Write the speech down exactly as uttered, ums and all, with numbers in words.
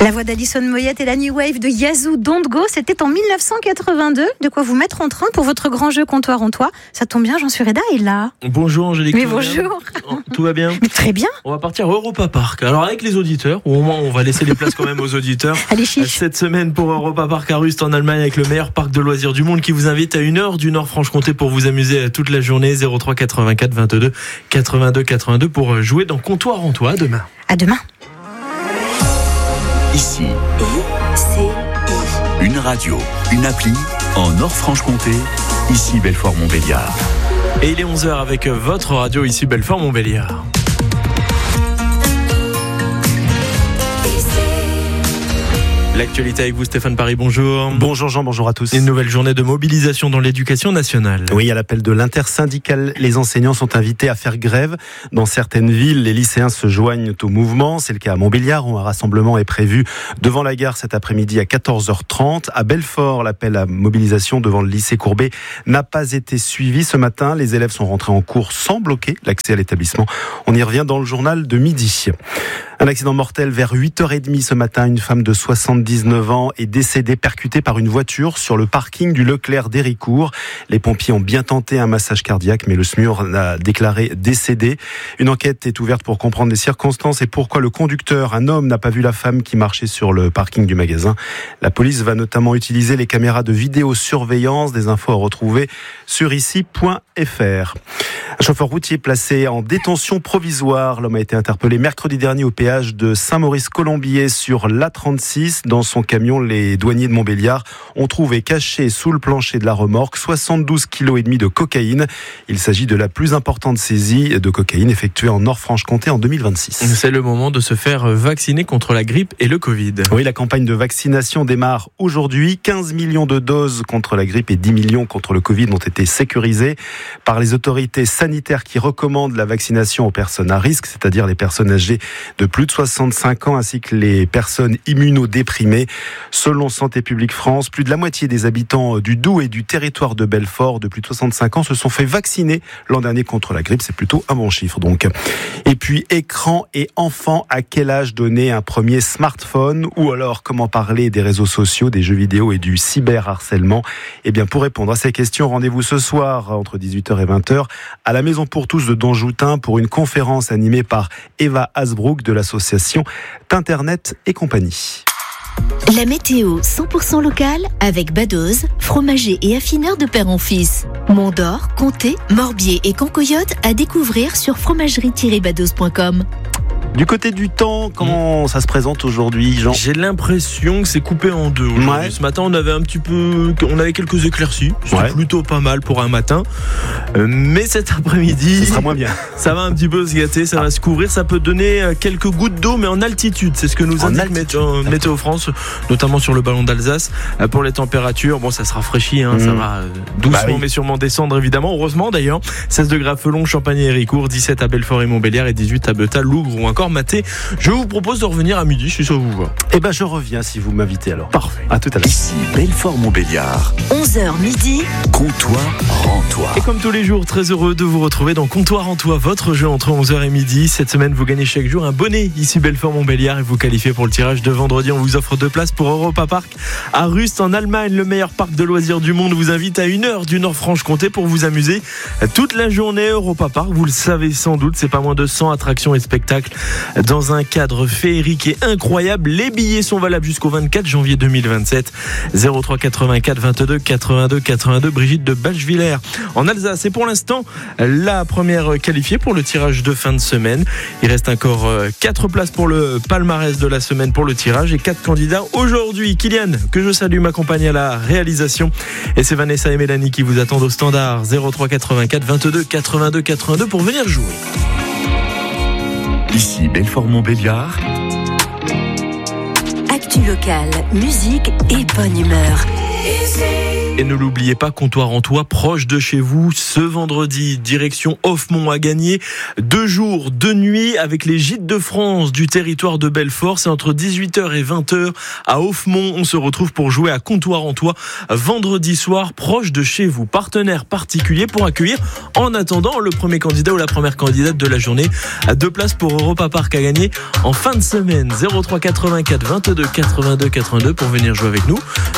La voix d'Alison Moyet et la New Wave de Yazoo Don't Go, c'était en mille neuf cent quatre-vingt-deux. De quoi vous mettre en train pour votre grand jeu Comptoir en Toi. Ça tombe bien, Jean Sureda est là. Bonjour Angélique. Mais bonjour. Oh, tout va bien? Mais très bien. On va partir à Europa Park. Alors avec les auditeurs, ou au moins on va laisser les places quand même aux auditeurs. Allez chiche. Cette semaine pour Europa Park à Rust en Allemagne avec le meilleur parc de loisirs du monde qui vous invite à une heure du Nord-Franche-Comté pour vous amuser toute la journée. zéro trois quatre-vingt-quatre vingt-deux quatre-vingt-deux quatre-vingt-deux pour jouer dans Comptoir en Toi. À demain. À demain. Ici, I C I. une radio, une appli en Nord-Franche-Comté, ici Belfort-Montbéliard. Et il est onze heures avec votre radio ici Belfort-Montbéliard. L'actualité avec vous Stéphane Paris, bonjour. Bonjour Jean, bonjour à tous. Une nouvelle journée de mobilisation dans l'éducation nationale. Oui, à l'appel de l'intersyndicale, les enseignants sont invités à faire grève. Dans certaines villes, les lycéens se joignent au mouvement. C'est le cas à Montbéliard où un rassemblement est prévu devant la gare cet après-midi à quatorze heures trente. À Belfort, l'appel à mobilisation devant le lycée Courbet n'a pas été suivi ce matin. Les élèves sont rentrés en cours sans bloquer l'accès à l'établissement. On y revient dans le journal de midi. Un accident mortel vers huit heures trente ce matin. Une femme de soixante-dix-neuf ans est décédée percutée par une voiture sur le parking du Leclerc d'Héricourt. Les pompiers ont bien tenté un massage cardiaque, mais le S M U R a déclaré décédé. Une enquête est ouverte pour comprendre les circonstances et pourquoi le conducteur, un homme, n'a pas vu la femme qui marchait sur le parking du magasin. La police va notamment utiliser les caméras de vidéosurveillance. Des infos à retrouver sur ici point f r. Un chauffeur routier placé en détention provisoire. L'homme a été interpellé mercredi dernier au péage de Saint-Maurice-Colombier sur l'A trente-six. Dans son camion, les douaniers de Montbéliard ont trouvé caché sous le plancher de la remorque soixante-douze virgule cinq kilos de cocaïne. Il s'agit de la plus importante saisie de cocaïne effectuée en Nord-Franche-Comté en deux mille vingt-six. C'est le moment de se faire vacciner contre la grippe et le Covid. Oui, la campagne de vaccination démarre aujourd'hui. quinze millions de doses contre la grippe et dix millions contre le Covid ont été sécurisées par les autorités sanitaires qui recommandent la vaccination aux personnes à risque, c'est-à-dire les personnes âgées de plus de soixante-cinq ans ainsi que les personnes immunodéprimées. Selon Santé publique France, plus de la moitié des habitants du Doubs et du territoire de Belfort de plus de soixante-cinq ans se sont fait vacciner l'an dernier contre la grippe. C'est plutôt un bon chiffre donc. Et puis écran et enfants, à quel âge donner un premier smartphone? Ou alors comment parler des réseaux sociaux, des jeux vidéo et du cyberharcèlement? Eh bien pour répondre à ces questions, rendez-vous ce soir entre dix-huit heures et vingt heures à la Maison pour tous de Danjoutin pour une conférence animée par Eva Hasbrook de l'association T'Internet et compagnie. La météo cent pour cent locale avec Badoz, fromager et affineur de père en fils. Mont-d'Or, Comté, Morbier et Cancoyote à découvrir sur fromagerie tiret badoz point com. Du côté du temps, comment ça se présente aujourd'hui, Jean? J'ai l'impression que c'est coupé en deux aujourd'hui. Ouais. Ce matin, on avait un petit peu, on avait quelques éclaircies. C'était Ouais. plutôt pas mal pour un matin. Euh, mais cet après-midi, Ça sera moins bien. ça va un petit peu se gâter, ça va se couvrir. Ça peut donner quelques gouttes d'eau, mais en altitude. C'est ce que nous En indique altitude, Météo, Météo France, notamment sur le ballon d'Alsace. Euh, Pour les températures, bon, ça se rafraîchit, hein, Mmh. ça va euh, doucement, Bah oui. mais sûrement descendre, évidemment. Heureusement, d'ailleurs. seize degrés à Felon, Champagne et Héricourt, dix-sept à Belfort et Montbéliard et dix-huit à Beuta, Lougre ou encore Maté. Je vous propose de revenir à midi si ça vous va. Eh ben, je reviens si vous m'invitez alors. Parfait. À tout à l'heure. Ici Belfort-Montbéliard, onze heures midi. Comptoir en Toi. Et comme tous les jours, très heureux de vous retrouver dans Comptoir en Toi, votre jeu entre onze heures et midi. Cette semaine, vous gagnez chaque jour un bonnet ici Belfort-Montbéliard et vous qualifiez pour le tirage de vendredi. On vous offre deux places pour Europa Park à Rust en Allemagne. Le meilleur parc de loisirs du monde vous invite à une heure du Nord-Franche-Comté pour vous amuser toute la journée. Europa Park, vous le savez sans doute, c'est pas moins de cent attractions et spectacles dans un cadre féerique et incroyable. Les billets sont valables jusqu'au vingt-quatre janvier deux mille vingt-sept. zéro trois quatre-vingt-quatre vingt-deux quatre-vingt-deux quatre-vingt-deux. Brigitte de Bachevillers en Alsace. Et pour l'instant, la première qualifiée pour le tirage de fin de semaine. Il reste encore quatre places pour le palmarès de la semaine pour le tirage et quatre candidats aujourd'hui. Kylian, que je salue, m'accompagne à la réalisation. Et c'est Vanessa et Mélanie qui vous attendent au standard zéro trois quatre-vingt-quatre vingt-deux quatre-vingt-deux quatre-vingt-deux pour venir jouer. Ici Belfort-Montbéliard, Actu locale, musique et bonne humeur. Ici Et ne l'oubliez pas, Comptoir Antois, proche de chez vous, ce vendredi, direction Offemont à gagner. Deux jours, deux nuits avec les Gîtes de France du territoire de Belfort. C'est entre dix-huit heures et vingt heures à Offemont. On se retrouve pour jouer à Comptoir Antois vendredi soir, proche de chez vous. Partenaire particulier pour accueillir, en attendant, le premier candidat ou la première candidate de la journée. À deux places pour Europa Park à gagner en fin de semaine. zéro trois quatre-vingt-quatre vingt-deux quatre-vingt-deux quatre-vingt-deux pour venir jouer avec nous.